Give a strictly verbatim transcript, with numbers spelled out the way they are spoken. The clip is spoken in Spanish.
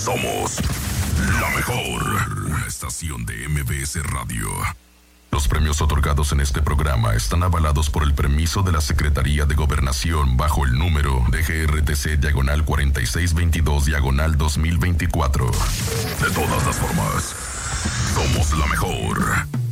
Somos la mejor estación de M B S Radio. Los premios otorgados en este programa están avalados por el permiso de la Secretaría de Gobernación bajo el número de G R T C diagonal cuarenta y seis veintidós diagonal dos mil veinticuatro. De todas las formas, somos la mejor.